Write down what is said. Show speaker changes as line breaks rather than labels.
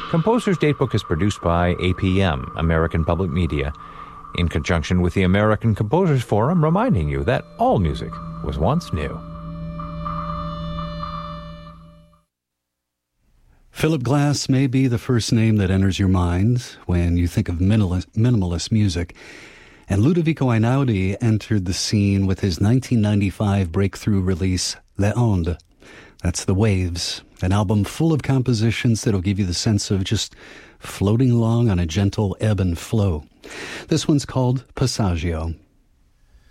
Composer's Datebook is produced by APM, American Public Media, in conjunction with the American Composers Forum, reminding you that all music was once new.
Philip Glass may be the first name that enters your mind when you think of minimalist music. And Ludovico Einaudi entered the scene with his 1995 breakthrough release, Les Ondes. That's The Waves, an album full of compositions that'll give you the sense of just floating along on a gentle ebb and flow. This one's called Passaggio.